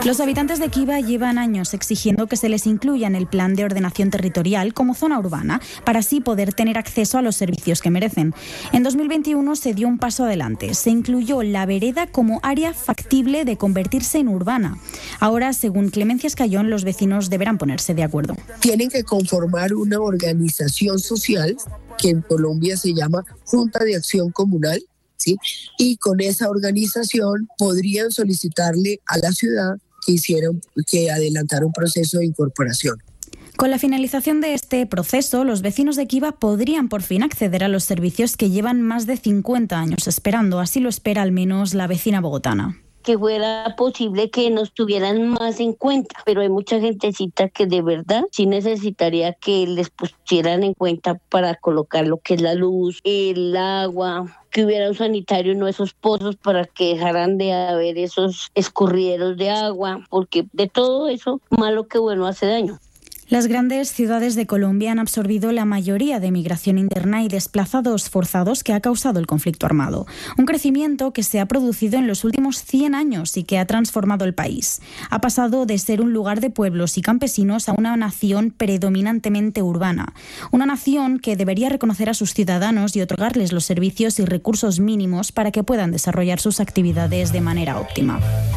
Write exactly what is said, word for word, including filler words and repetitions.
Los habitantes de Kiva llevan años exigiendo que se les incluya en el plan de ordenación territorial como zona urbana, para así poder tener acceso a los servicios que merecen. En dos mil veintiuno se dio un paso adelante. Se incluyó la vereda como área factible de convertirse en urbana. Ahora, según Clemencia Escayón, los vecinos deberán ponerse de acuerdo. Tienen que conformar una organización social que en Colombia se llama Junta de Acción Comunal, ¿sí? Y con esa organización podrían solicitarle a la ciudad que hicieran, que adelantara un proceso de incorporación. Con la finalización de este proceso, los vecinos de Kiva podrían por fin acceder a los servicios que llevan más de cincuenta años esperando. Así lo espera al menos la vecina bogotana. Que fuera posible que nos tuvieran más en cuenta, pero hay mucha gentecita que de verdad sí necesitaría que les pusieran en cuenta para colocar lo que es la luz, el agua, que hubiera un sanitario, no esos pozos para que dejaran de haber esos escurrideros de agua, porque de todo eso, malo que bueno, hace daño. Las grandes ciudades de Colombia han absorbido la mayoría de migración interna y desplazados forzados que ha causado el conflicto armado. Un crecimiento que se ha producido en los últimos cien años y que ha transformado el país. Ha pasado de ser un lugar de pueblos y campesinos a una nación predominantemente urbana. Una nación que debería reconocer a sus ciudadanos y otorgarles los servicios y recursos mínimos para que puedan desarrollar sus actividades de manera óptima.